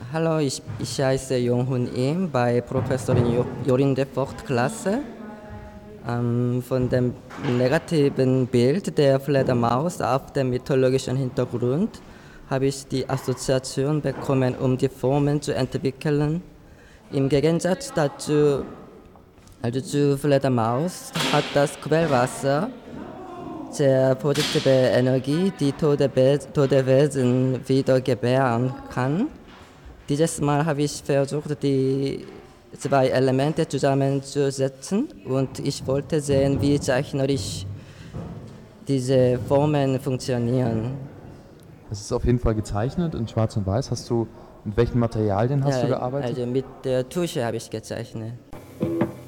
Hallo, ich heiße Jong-Hun Im bei Professorin Jorinde Vogt-Klasse. Von dem negativen Bild der Fledermaus auf dem mythologischen Hintergrund habe ich die Assoziation bekommen, um die Formen zu entwickeln. Im Gegensatz dazu, also zur Fledermaus, hat das Quellwasser sehr positive Energie, die tote Wesen wieder gebären kann. Dieses Mal habe ich versucht, die zwei Elemente zusammenzusetzen und ich wollte sehen, wie zeichnerisch diese Formen funktionieren. Es ist auf jeden Fall gezeichnet in Schwarz und Weiß. Mit welchen Materialien hast du Ja, gearbeitet? also mit der Tusche habe ich gezeichnet.